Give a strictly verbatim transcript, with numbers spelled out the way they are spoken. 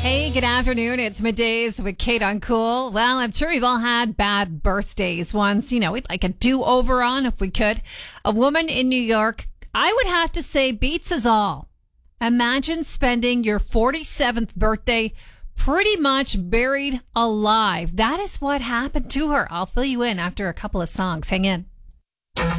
Hey, good afternoon. It's Middays with Kate on Cool. Well, I'm sure we've all had bad birthdays once. You know, we'd like a do-over on if we could. A woman in New York, I would have to say, beats us all. Imagine spending your forty-seventh birthday pretty much buried alive. That is what happened to her. I'll fill you in after a couple of songs. Hang in.